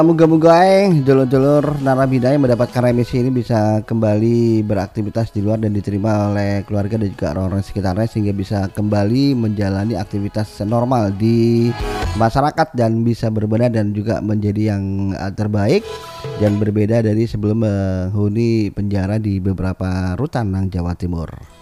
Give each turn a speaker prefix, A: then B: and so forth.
A: Moga-moga dulur-dulur narabida yang mendapatkan remisi ini bisa kembali beraktivitas di luar dan diterima oleh keluarga dan juga orang-orang sekitarnya sehingga bisa kembali menjalani aktivitas normal di masyarakat dan bisa berbenah dan juga menjadi yang terbaik dan berbeda dari sebelum menghuni penjara di beberapa rutan nang Jawa Timur.